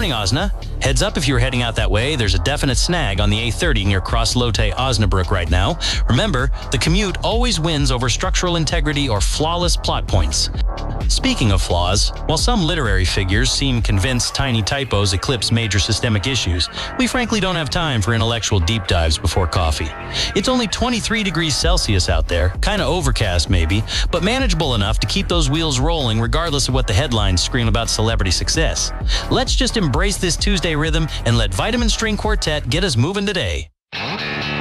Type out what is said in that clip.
morning, Osna. Heads up if you're heading out that way, there's a definite snag on the A30 near Crosslote Osnabrück right now. Remember, the commute always wins over structural integrity or flawless plot points. Speaking of flaws, while some literary figures seem convinced tiny typos eclipse major systemic issues, we frankly don't have time for intellectual deep dives before coffee. It's only 23 degrees Celsius out there, kinda overcast maybe, but manageable enough to keep those wheels rolling regardless of what the headlines scream about celebrity success. Let's just embrace this Tuesday rhythm and let Vitamin String Quartet get us moving today.